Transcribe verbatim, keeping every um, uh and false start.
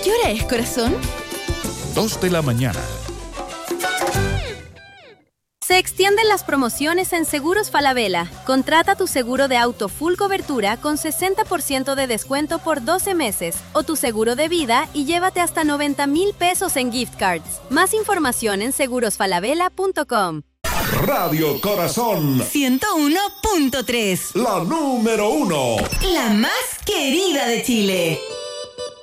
¿Qué hora es, corazón? Dos de la mañana. Se extienden las promociones en Seguros Falabella. Contrata tu seguro de auto full cobertura con sesenta por ciento de descuento por doce meses o tu seguro de vida y llévate hasta noventa mil pesos en gift cards. Más información en seguros falabella punto com. Radio Corazón ciento uno punto tres. La número uno. La más querida de Chile.